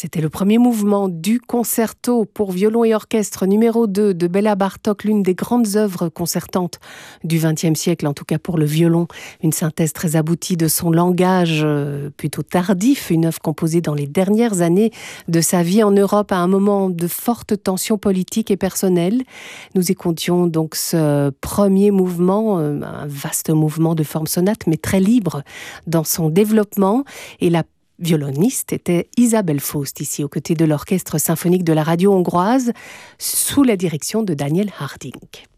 C'était le premier mouvement du concerto pour violon et orchestre numéro 2 de Béla Bartók, l'une des grandes œuvres concertantes du XXe siècle, en tout cas pour le violon. Une synthèse très aboutie de son langage plutôt tardif, une œuvre composée dans les dernières années de sa vie en Europe à un moment de forte tension politique et personnelle. Nous écoutions donc ce premier mouvement, un vaste mouvement de forme sonate, mais très libre dans son développement, et la violoniste était Isabelle Faust, ici aux côtés de l'orchestre symphonique de la radio hongroise, sous la direction de Daniel Harding.